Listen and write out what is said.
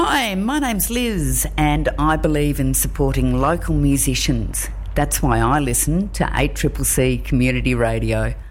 Hi, my name's Liz and I believe in supporting local musicians. That's why I listen to 8CCC Community Radio.